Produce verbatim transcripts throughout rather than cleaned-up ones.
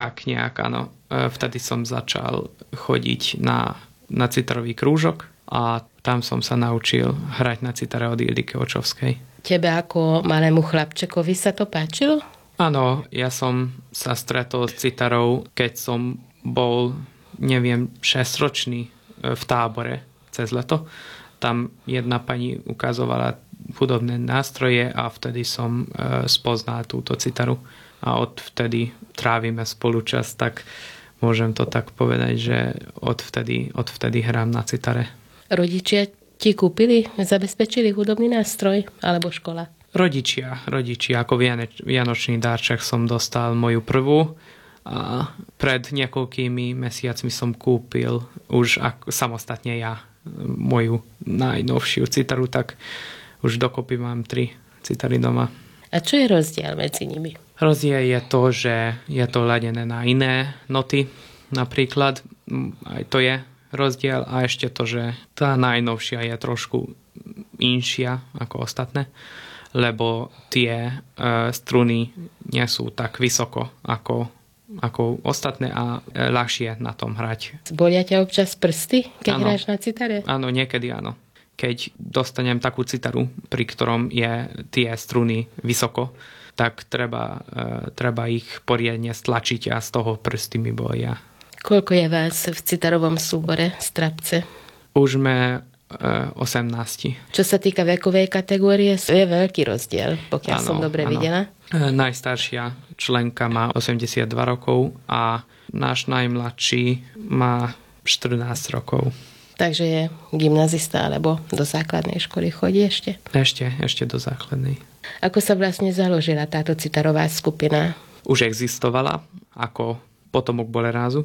Tak nejak, áno. Vtedy som začal chodiť na, na citarový krúžok a tam som sa naučil hrať na citare od Ildiko Očovskej. Tebe ako malému chlapčekovi sa to páčilo? Áno, ja som sa stretol s citarou, keď som bol, neviem, šesťročný v tábore cez leto. Tam jedna pani ukazovala hudobné nástroje a vtedy som spoznal túto citaru. A odvtedy trávime spolu čas, tak môžem to tak povedať, že odvtedy, odvtedy hrám na citare. Rodičia ti kúpili, zabezpečili hudobný nástroj alebo škola? Rodičia, rodičia. Ako vianočný dárček som dostal moju prvú a pred niekoľkými mesiacmi som kúpil už ako, samostatne ja moju najnovšiu citaru, tak už dokopy mám tri citary doma. A čo je rozdiel medzi nimi? Rozdiel je to, že je to ladené na iné noty, napríklad. Aj to je rozdiel. A ešte to, že tá najnovšia je trošku inšia ako ostatné, lebo tie e, struny nie sú tak vysoko ako, ako ostatné a e, ľahšie na tom hrať. Bolia ťa občas prsty, keď ano. hráš na citare? Áno, niekedy áno. Keď dostanem takú citaru, pri ktorom je tie struny vysoko, tak treba, e, treba ich poriadne stlačiť a z toho prsty mi bolia. Koľko je vás v citarovom súbore Strapce? Už sme e, osemnásť. Čo sa týka vekovej kategórie, je veľký rozdiel, pokiaľ ano, som dobre ano. videla. E, najstaršia členka má osemdesiatdva rokov a náš najmladší má štrnásť rokov. Takže je gymnazista alebo do základnej školy chodí ešte? Ešte, ešte do základnej. Ako sa vlastne založila táto citarová skupina? Už existovala ako potomok Bolerázu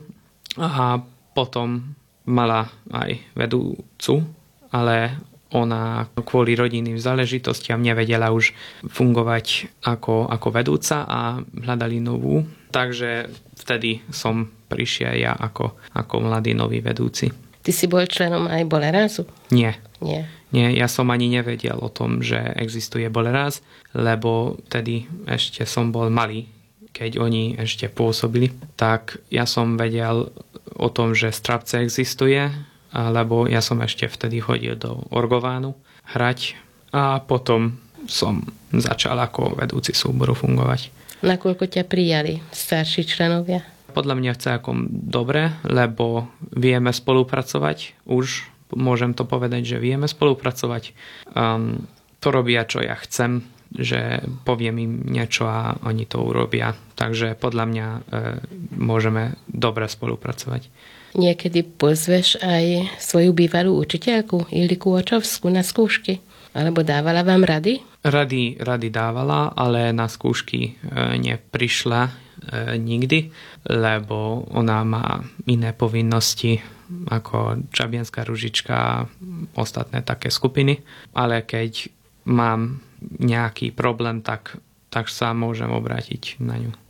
a potom mala aj vedúcu, ale ona kvôli rodinným záležitostiam nevedela už fungovať ako, ako vedúca a hľadali novú. Takže vtedy som prišiel ja ako, ako mladý nový vedúci. Ty si bol členom aj Bolerázu? Nie. Nie. Nie, ja som ani nevedel o tom, že existuje Boleráz, lebo tedy ešte som bol malý, keď oni ešte pôsobili. Tak ja som vedel o tom, že Strapce existuje, lebo ja som ešte vtedy chodil do Orgovánu hrať a potom som začal ako vedúci súboru fungovať. Nakoľko ťa prijali starší členovia? Podľa mňa celkom dobre, lebo vieme spolupracovať. Už môžem to povedať, že vieme spolupracovať. Um, to robia, čo ja chcem, že poviem im niečo a oni to urobia. Takže podľa mňa e, môžeme dobre spolupracovať. Niekedy pozveš aj svoju bývalú učiteľku Ildiku Očovskú na skúšky? Alebo dávala vám rady? Rady, rady dávala, ale na skúšky e, neprišla e, nikdy, lebo ona má iné povinnosti ako Čabianska ružička a ostatné také skupiny. Ale keď mám nejaký problém, tak, tak sa môžem obrátiť na ňu.